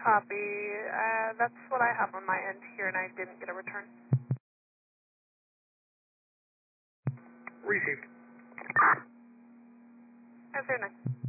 Copy. That's what I have on my end here, and I didn't get a return. Received. Have a very nice.